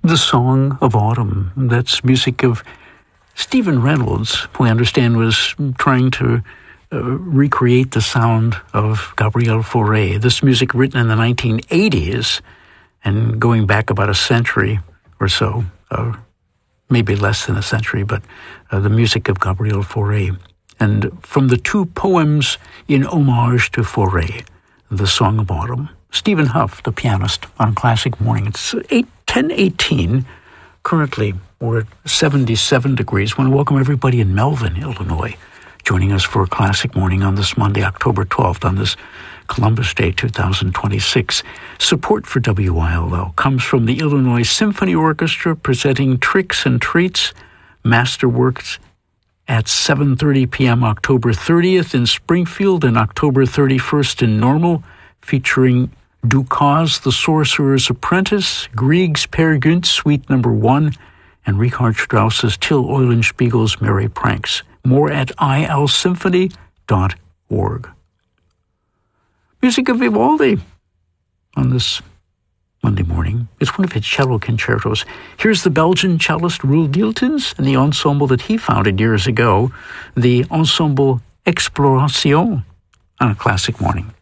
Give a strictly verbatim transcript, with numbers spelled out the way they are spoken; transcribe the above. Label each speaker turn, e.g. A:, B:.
A: The Song of Autumn. That's music of Stephen Reynolds, who I understand was trying to uh, recreate the sound of Gabriel Fauré. This music written in the nineteen eighties and going back about a century or so, uh, maybe less than a century, but uh, the music of Gabriel Fauré. And from the two poems in homage to Fauré, The Song of Autumn, Stephen Huff, the pianist, on Classic Morning. It's ten eighteen. Currently, we're at seventy-seven degrees. I want to welcome everybody in Melvin, Illinois, joining us for a Classic Morning on this Monday, October twelfth, on this Columbus Day two thousand twenty-six. Support for W I L O comes from the Illinois Symphony Orchestra, presenting Tricks and Treats, Masterworks, at seven thirty p.m. October thirtieth in Springfield and October thirty-first in Normal, featuring Dukas, the Sorcerer's Apprentice, Grieg's Peer Gynt, Suite Number One, and Richard Strauss's Till Eulenspiegel's Merry Pranks. More at I L symphony dot org. Music of Vivaldi on this Monday morning. It's one of his cello concertos. Here's the Belgian cellist Roel Dieltens and the ensemble that he founded years ago, the Ensemble Exploration, on a Classic Morning.